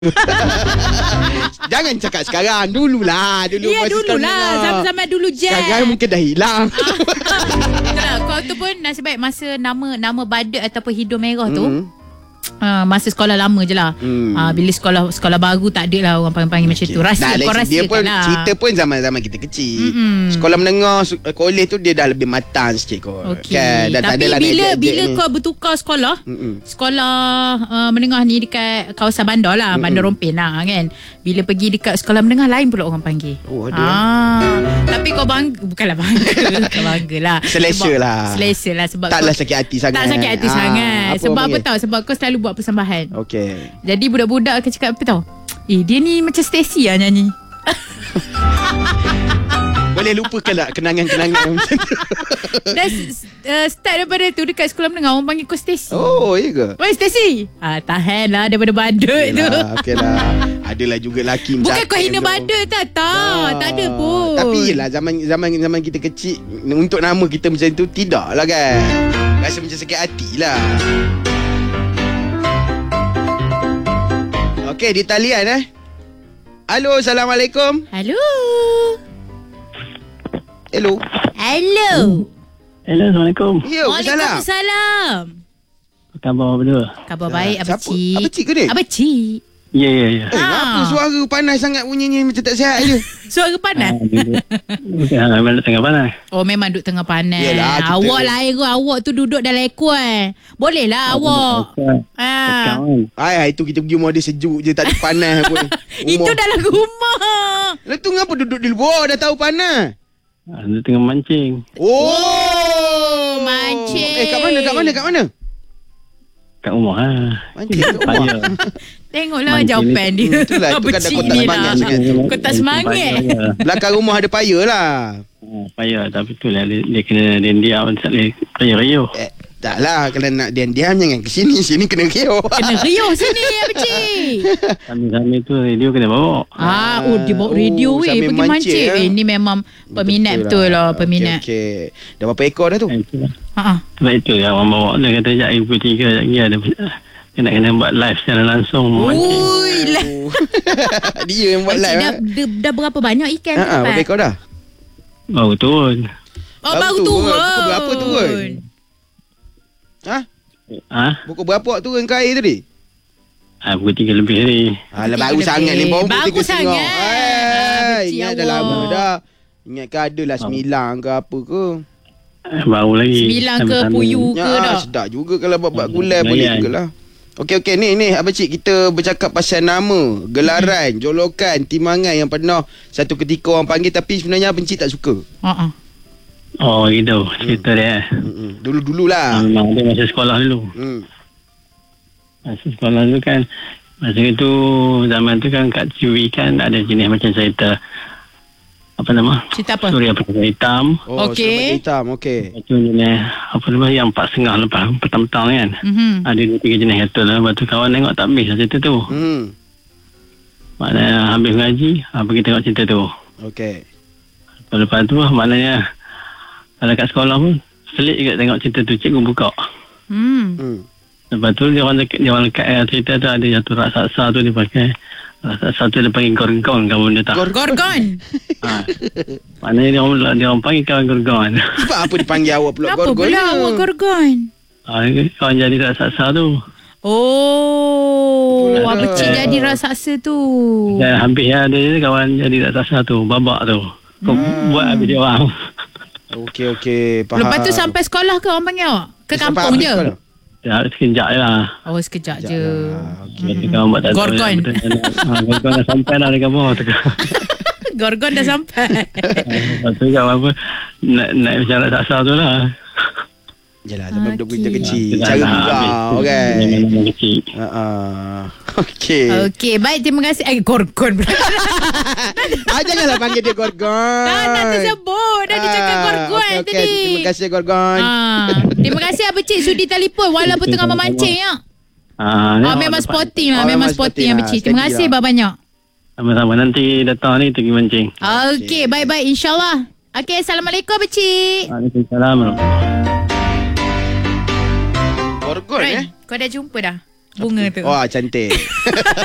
Jangan cakap sekarang. Dululah. Ya dululah. Zaman-zaman dulu je. Sekarang mungkin dah hilang. Itulah. Kau tu pun nasib baik masa nama badut ataupun hidung merah tu. Masa sekolah lama je lah. Bila sekolah baru tak ada lah orang panggil macam tu. Kau dia pun lah. cerita pun zaman-zaman kita kecil. Sekolah menengah, kolej tu dia dah lebih matang sikit kot. Okay. Kan? Tapi bila kau bertukar sekolah, sekolah menengah ni dekat kawasan bandar lah, Bandar Rompin lah kan. Bila pergi dekat sekolah menengah lain pula orang panggil. Oh ada. Tapi kau bukanlah bangga. Kau bangga lah. Selesa lah. Sebab taklah sakit hati sangat. Tak sakit hati sangat. Sebab apa tahu? Sebab kau selalu buat persembahan. Okey. Jadi budak-budak akan cakap apa tahu? Dia ni macam Stacy lah nyanyi. Boleh lupakan tak kenangan-kenangan macam tu? Dah start daripada tu dekat sekolah menengah orang panggil kau Stacy. Oh, iya ke? Oi Stacy. Tahan lah daripada badut tu. Okey lah. Adalah juga lelaki macam bukan kau hina badut tak ada pun. Tapi yelah zaman kita kecil, untuk nama kita macam tu tidak lah kan. Rasa macam sakit hati lah. Okey, di talian Halo, Assalamualaikum. Hello. Hello, Assalamualaikum. Ya, Waalaikumsalam. Apa khabar berdua? Khabar baik, Abang Cik. Abang Cik ke ni? Abang Cik. Ya. Kenapa suara panas sangat bunyinya macam tak sihat je? Suara panas? Memang duduk tengah panas. Oh, memang duduk tengah panas. Yelah, kita... Awak lah awak tu duduk dalam aircon. Boleh lah awak. Itu kita pergi rumah dia sejuk je, tak ada panas pun. Itu dalam rumah. Lepas tu ngapa duduk di luar dah tahu panas? Dia tengah mancing. Oh, mancing. Kat mana? Kat rumah Mancing kat rumah. Tengoklah jawapan dia. Itulah, itu kadang kau tak semangat sangat. Kau tak semangat. Belakang rumah ada payah lah. Payah, tapi tu lah dia kena diam tak boleh rayuh. Taklah, kalau nak diam-diam jangan ke sini kena riuh. Kena riuh sini Abang Cik. Sambil tu radio kena bawa. Dia bawa radio pergi mancing. Ini memang peminat betul lah, peminat. Okey. Dah berapa ekor dah tu? Sebab itu yang orang bawa. Dia kata sekejap ibu 3 lagi ada kena buat live secara langsung. Ui lah. Dia yang buat live. Dah berapa banyak ikan tu? Berapa ekor dah? Baru turun. Baru turun. Pukul berapa turun? Pukul berapa awak turun ke air tadi? Pukul 3 lebih tadi. Baru sangat ni. Baru sangat. Ingat dah lama dah. Ingat ke adalah 9 ke apa ke? Baru lagi 9 ke puyu ke dah. Sedap juga kalau buat gulai boleh jugalah. Okey, ni Abang Cik, kita bercakap pasal nama, gelaran, jolokan, timangan yang pernah satu ketika orang panggil tapi sebenarnya Abang Cik tak suka. Oh gitu cerita dia. Dulu-dululah. Memang dia masa sekolah dulu. Masa sekolah dulu kan, masa itu zaman tu kan kat TV kan ada jenis macam cerita apa nama? Cerita apa? Suria Petang Hitam. Okey. Hitam, okey. Itu jenis apa nama yang 4.30 lepas petang-petang kan. Ada 2-3 jenis itu lah. Lepas tu kawan tengok tak habis cerita tu. Maknanya habis ngaji, pergi tengok cerita tu. Okey. Lepas tu maknanya kalau kat sekolah pun selit juga tengok cerita tu, cikgu buka. Lepas tu dia orang lekat cerita tu ada satu raksasa tu dia pakai. Raksasa tu dia panggil gorgon, kamu dia tak? Gorgon? Maknanya dia orang panggil kawan gorgon. Sebab apa dipanggil awak pula gorgon? Kenapa pula awak gorgon? Kawan jadi raksasa tu. Abang Cik jadi raksasa tu. Dan hampir ada kawan jadi raksasa tu, babak tu. Kau buat habis dia orang. Okey, faham. Lepas tu sampai sekolah ke orang panggil awak? Ke kampung je? Ya, sekejap je lah. Sekejap je. Gorgon. Gorgon dah sampai dah dekat bawah tu. Gorgon dah sampai. Lepas tu kawan apa, naik macam raksasa tu lah. Yelah, zaman budak kita kecil. Cara gurau kan. Memang kecil. Okey, baik, terima kasih. Gorgon pula. Janganlah panggil dia gorgon. Dah tersebut. Dah dicakap gorgon tadi. Terima kasih gorgon. Terima kasih Abang Cik sudi telefon walaupun tengah memancing ya. Memang sporting lah. Memang sporting Abang Cik. Terima kasih banyak. Sama-sama, nanti datang ni kita pergi mancing. Okey, baik-baik, insyaAllah. Okey, Assalamualaikum Abang Cik. Waalaikumsalam. Gorgon Kau dah jumpa dah bunga tu? Wah, cantik.